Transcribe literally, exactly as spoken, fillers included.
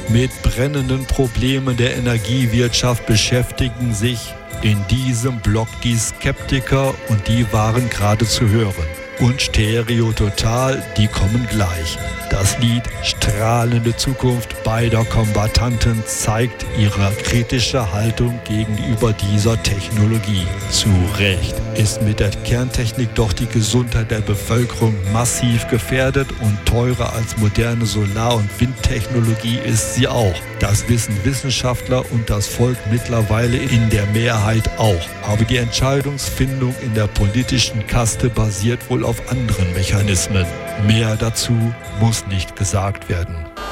Mit brennenden Problemen der Energiewirtschaft beschäftigen sich in diesem Blog die Skeptiker und die waren gerade zu hören. Und Stereo Total, die kommen gleich. Das Lied Strahlende Zukunft beider Kombattanten zeigt ihre kritische Haltung gegenüber dieser Technologie. Zu Recht ist mit der Kerntechnik doch die Gesundheit der Bevölkerung massiv gefährdet und teurer als moderne Solar- und Windtechnologie ist sie auch. Das wissen Wissenschaftler und das Volk mittlerweile in der Mehrheit auch. Aber die Entscheidungsfindung in der politischen Kaste basiert wohl auf anderen Mechanismen. Mehr dazu muss nicht gesagt werden.